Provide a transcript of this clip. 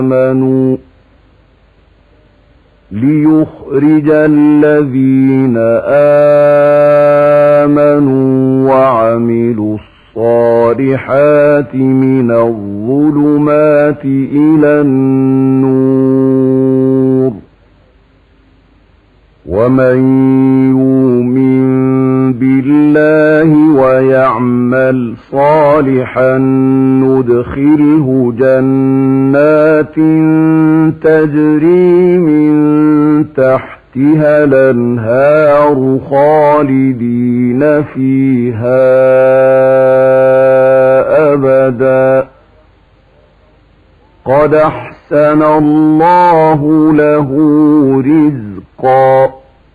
آمنوا ليخرج الذين آمنوا وعملوا الصالحات من الظلمات إلى النور ومن يؤمن بالله ويعمل صالحا ندخله جنات تجري من تحتها الأنهار خالدين فيها أبدا قد أحسن الله له رزقا